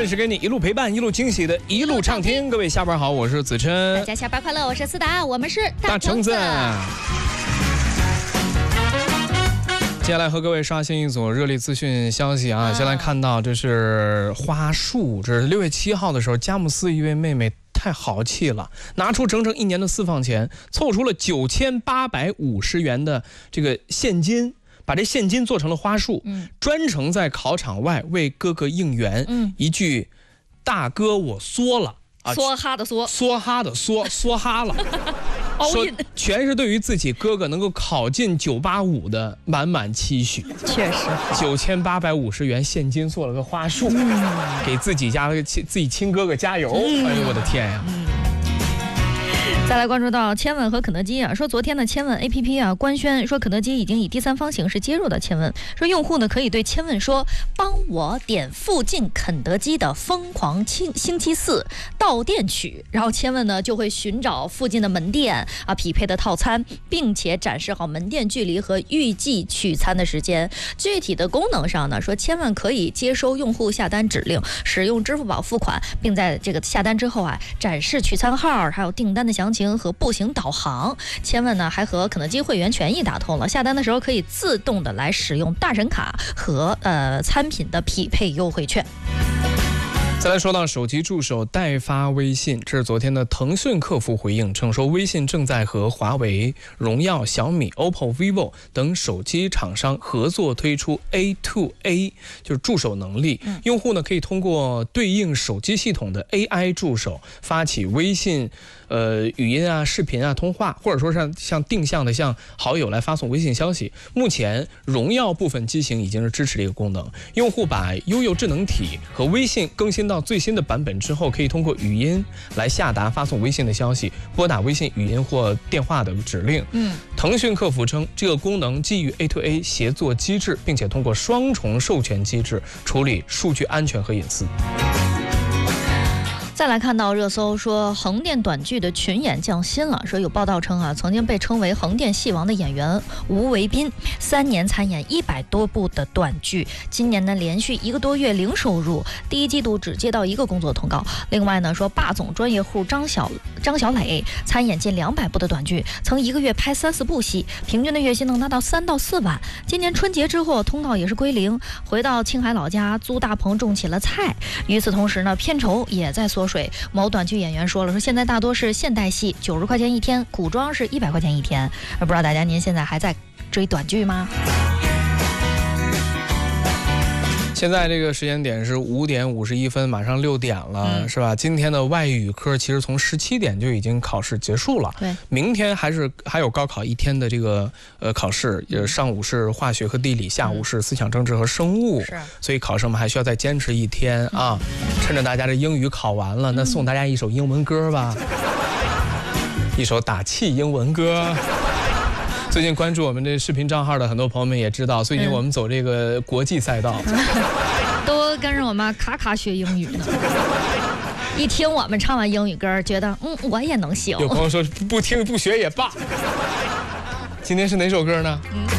是给你一路陪伴、一路惊喜的一路畅听。各位下班好，我是子琛。 大家下班快乐，我是思达，我们是大橙子。接下来和各位刷新一组热力资讯消息啊！先来看到这是花束，这是6月7号的时候，佳木斯一位妹妹太豪气了，拿出整整1年的私房钱，凑出了9850元的这个现金。把这现金做成了花束，专程在考场外为哥哥应援，一句“大哥我缩了”啊， 梭哈的梭， 梭哈的梭，梭哈了，说全是对于自己哥哥能够考进985的满满期许。 确实 ，9850元现金做了个花束，给自己家自己亲哥哥加油！哎呦我的天呀！ 再来关注到千问和肯德基啊，说昨天的千问 APP 啊官宣说，肯德基已经以第三方形式接入到千问，说用户呢可以对千问说，帮我点附近肯德基的疯狂星期四到店取，然后千问呢就会寻找附近的门店啊匹配的套餐，并且展示好门店距离和预计取餐的时间。具体的功能上呢，说千问可以接收用户下单指令，使用支付宝付款，并在这个下单之后啊展示取餐号，还有订单的详情和步行导航。千问呢还和肯德基会员权益打通了，下单的时候可以自动的来使用大神卡和餐品的匹配优惠券。 再来说到手机助手代发微信，这是昨天的腾讯客服回应，称说微信正在和华为、荣耀、小米、OPPO、vivo 等手机厂商合作推出 A2A， 就是助手能力。用户呢可以通过对应手机系统的 AI 助手发起微信语音啊、视频啊、通话，或者说像定向的向好友来发送微信消息。目前荣耀部分机型已经是支持这个功能，用户把悠悠智能体和微信更新到最新的版本之后，可以通过语音来下达发送微信的消息，拨打微信语音或电话的指令。腾讯客服称，这个功能基于 A2A 协作机制，并且通过双重授权机制处理数据安全和隐私。 再来看到热搜说，横店短剧的群演降薪了。说有报道称啊，曾经被称为横店戏王的演员吴维斌，3年参演100多部的短剧，今年呢连续1个多月零收入，第1季度只接到1个工作通告。另外呢，说霸总专业户张小磊参演近200部的短剧，曾1个月拍30部戏，平均的月薪能达到3到4万。今年春节之后，通告也是归零，回到青海老家租大棚种起了菜。与此同时呢，片酬也在缩水。某短剧演员说了，说现在大多是现代戏90块钱一天，古装是100块钱一天。不知道大家您现在还在追短剧吗？ 现在这个时间点是5点51分，马上6点了，是吧？今天的外语科其实从17点就已经考试结束了。 对， 明天还有高考1天的这个考试，上午是化学和地理，下午是思想政治和生物。所以考生们还需要再坚持1天啊！趁着大家的英语考完了，那送大家一首英文歌吧，一首打气英文歌。最近关注我们这视频账号的很多朋友们也知道，最近我们走这个国际赛道， 都跟着我们卡学英语呢。一听我们唱完英语歌，觉得我也能行。 有朋友说不听不学也罢。今天是哪首歌呢？